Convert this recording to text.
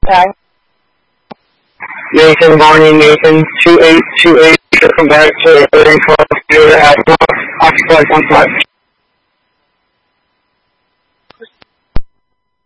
Okay. Nathan, morning, Nathan, 2828, come back to 3012, occupied 1 5.